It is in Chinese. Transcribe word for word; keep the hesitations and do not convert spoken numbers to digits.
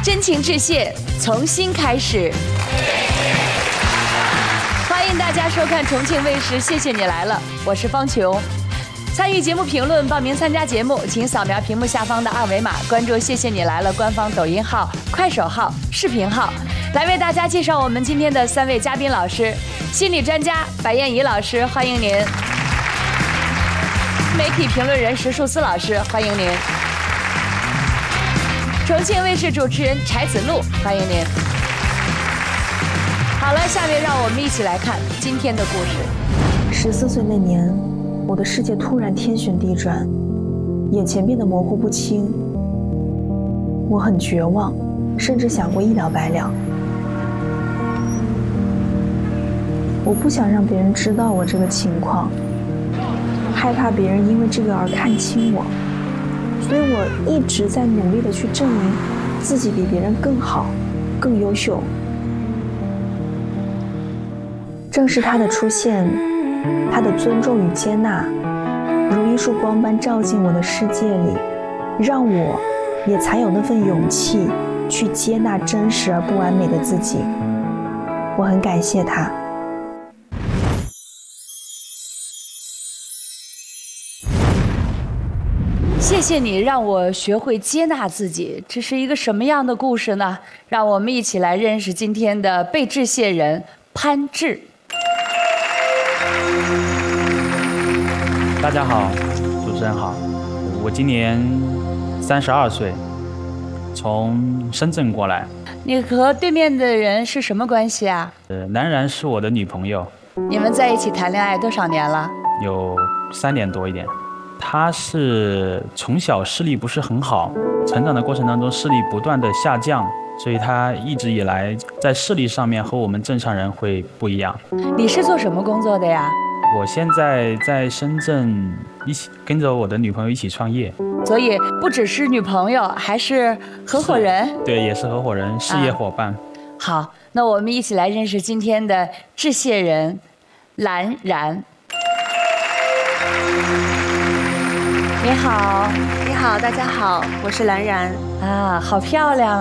真情致谢，从新开始。欢迎大家收看重庆卫视《谢谢你来了》，我是方琼。参与节目评论、报名参加节目，请扫描屏幕下方的二维码，关注“谢谢你来了”官方抖音号、快手号、视频号，来为大家介绍我们今天的三位嘉宾老师：心理专家白燕怡老师，欢迎您；媒体评论人石树思老师，欢迎您；重庆卫视主持人柴子路，欢迎您。好了，下面让我们一起来看今天的故事。 十四岁那年，我的世界突然天旋地转，眼前变得模糊不清。我很绝望，甚至想过一了百了。我不想让别人知道我这个情况，害怕别人因为这个而看轻我，所以我一直在努力地去证明自己比别人更好、更优秀。正是他的出现，他的尊重与接纳，如一束光般照进我的世界里，让我也才有那份勇气去接纳真实而不完美的自己。我很感谢他。 谢谢你让我学会接纳自己，这是一个什么样的故事呢？让我们一起来认识今天的被致谢人潘志。 大家好，主持人好，我今年三十二岁，从深圳过来。 你和对面的人是什么关系啊？ 呃，南然是我的女朋友。 你们在一起谈恋爱多少年了？ 有三年多一点。她是从小视力不是很好，成长的过程当中视力不断的下降，所以她一直以来在视力上面和我们正常人会不一样。 你是做什么工作的呀？ 我现在在深圳一起跟着我的女朋友一起创业， 所以不只是女朋友，还是合伙人。 对，也是合伙人，事业伙伴。啊、 好，那我们一起来认识今天的致谢人蓝然。你好。 你好，大家好，我是蓝然。 啊，好漂亮